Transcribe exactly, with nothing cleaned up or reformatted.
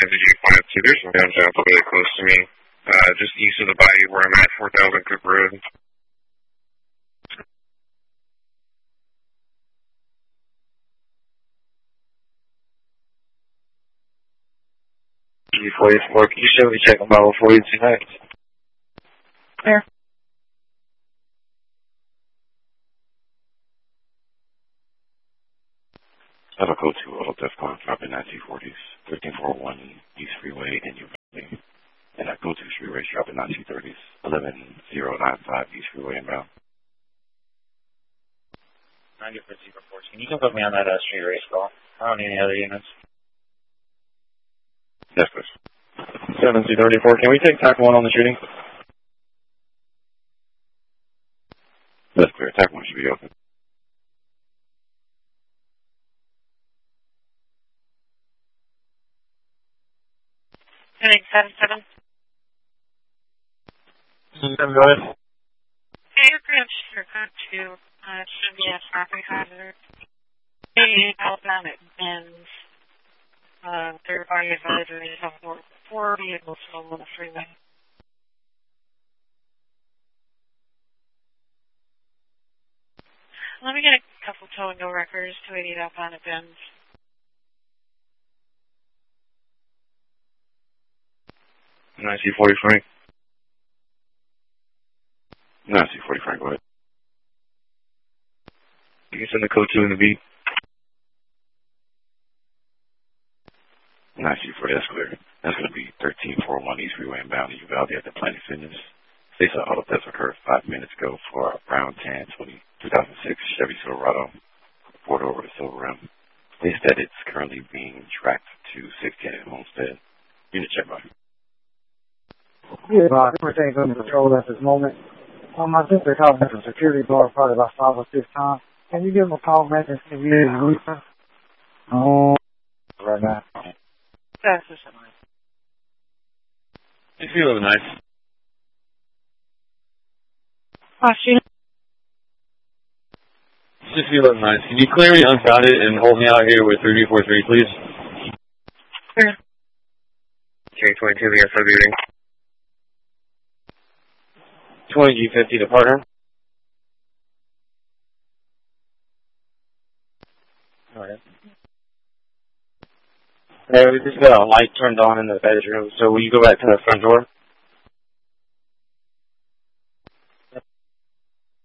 N Z G five two. There's some guns out really close to me. Uh, just east of the bayou where I'm at, four thousand Cook Road. G forty-four, can you show me check on model forty-two next? Clear. I have a code two auto DEFCON dropping nineteen forties, thirteen four one East Freeway in Uvalde. And that code two street race dropping nineteen thirties, eleven zero nine five East Freeway inbound. ninety for zero fourteen. You can put me on that uh, street race call. I don't need any other units. Yes, please. seven C thirty-four, can we take tack one on the shooting? That's clear. Attack one should be open. Heading seven seven. Seven, go ahead. Aircraft shooter code two. Uh, should be a traffic hazard. eighty outbound at Benz. Uh, third party advisory have four, four vehicles still on the freeway. Let me get a couple tow and go records, two eighty outbound at Benz. nine C forty Frank. nine C forty Frank, go ahead. You can send the code two in the beat. nine C forty, that's clear. That's going to be thirteen four one East Freeway inbound in Uvalde at the Planet Fitness. They saw auto theft occurred five minutes ago for a brown tan twenty, two thousand six Chevy Silverado. Report over to Silver Rim. They said it's currently being tracked to six Kennedy Homestead. Unit check by. Yeah, Bob, everything's under control at this moment. Um, I think they're calling for security guard probably about five or six times. Can you give them a call back and see if you need Lisa? Oh, right now. That's just a nice. You feel nice. Oh, she. Just feel nice. Can you clear me unfounded and hold me out here with three B four three, please? Clear. K twenty-two, the outside leading. twenty G fifty to partner. Alright. Hey, we just got a light turned on in the bedroom, so will you go back to the front door?